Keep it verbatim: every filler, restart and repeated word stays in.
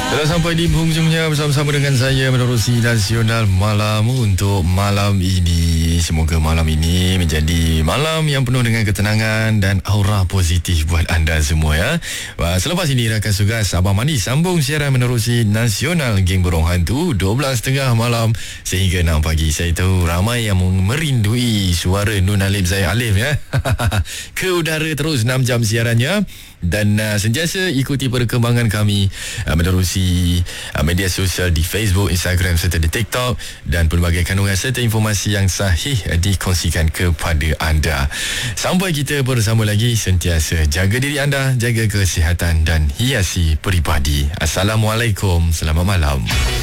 Telah sampai di penghujungnya bersama-sama dengan saya menerusi Nasional Malam untuk malam ini. Semoga malam ini menjadi malam yang penuh dengan ketenangan dan aura positif buat anda semua ya. Wah, selepas ini rakan sugas Abang Mandi sambung siaran menerusi Nasional Geng Burung Hantu dua belas tiga puluh malam sehingga enam pagi. Saya tahu ramai yang merindui suara Nun Alif Zahid Alif ya. Ke udara terus enam jam siarannya. Dan uh, sentiasa ikuti perkembangan kami uh, menerusi uh, media sosial di Facebook, Instagram serta di TikTok, dan pelbagai kandungan serta informasi yang sahih uh, dikongsikan kepada anda. Sampai kita bersama lagi, sentiasa jaga diri anda, jaga kesihatan dan hiasi peribadi. Assalamualaikum, selamat malam.